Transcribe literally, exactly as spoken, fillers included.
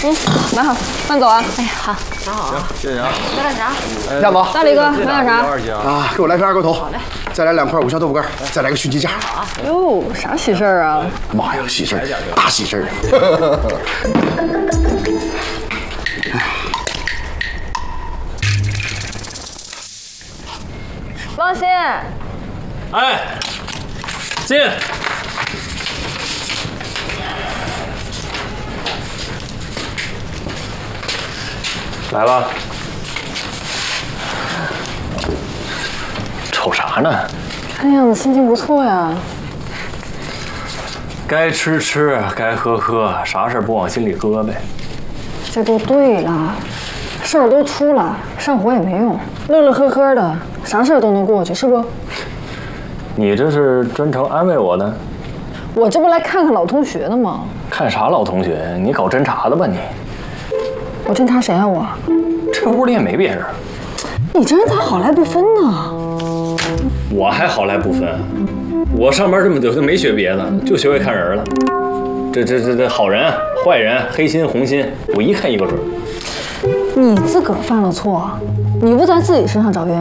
嗯，拿好，慢走啊。 哎呀，好，拿好啊。 谢谢啊。 来点啥？ 亚宝， 大李哥，来点啥？ 啊，给我来瓶二锅头。好嘞。再来两块五香豆腐干，再来个熏鸡架。 好。哟，啥喜事儿啊？ 妈呀，喜事儿，大喜事儿！ 王鑫， 哎，进。来了。瞅啥呢？ 看样子心情不错呀。 该吃吃，该喝喝，啥事儿不往心里搁呗。 这都对了，事儿都出了，上火也没用，乐乐呵呵的，啥事儿都能过去，是不？ 你这是专程安慰我的？ 我这不来看看老同学的吗？ 看啥老同学？你搞侦查的吧你？ 我侦查谁啊我？ 这屋里也没别人。 你这人咋好赖不分呢？ 我还好赖不分，我上班这么久就没学别的，就学会看人了。这这这这好人、坏人、黑心、红心，我一看一个准。 你自个儿犯了错，你不在自己身上找原因。